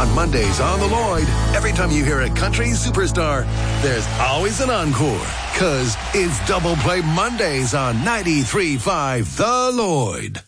on Mondays on The Lloyd. Every time you hear a country superstar, there's always an encore. Because it's Double Play Mondays on 93.5 The Lloyd.